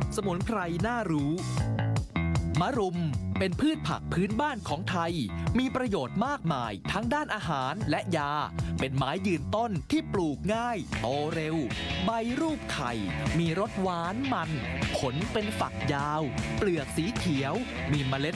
สมุนไพรน่ารู้มะรุมเป็นพืชผักพื้นบ้านของไทยมีประโยชน์มากมายทั้งด้านอาหารและยาเป็นไม้ยืนต้นที่ปลูกง่ายโตเร็วใบรูปไข่มีรสหวานมันผลเป็นฝักยาวเปลือกสีเขียวมีเมล็ด